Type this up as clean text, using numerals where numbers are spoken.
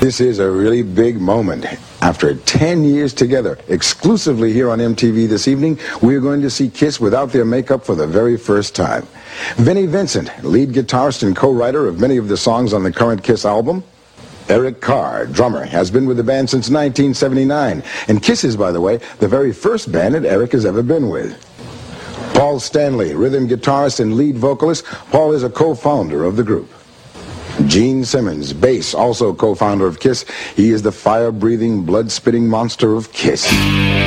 This is a really big moment. After 10 years together, exclusively here on MTV this evening, we are going to see Kiss without their makeup for the very first time. Vinnie Vincent, lead guitarist and co-writer of many of the songs on the current Kiss album. Eric Carr, drummer, has been with the band since 1979. And Kiss is, by the way, the very first band that Eric has ever been with. Paul Stanley, rhythm guitarist and lead vocalist. Paul is a co-founder of the group. Gene Simmons, bass, also co-founder of Kiss. He is the fire-breathing, blood-spitting monster of Kiss.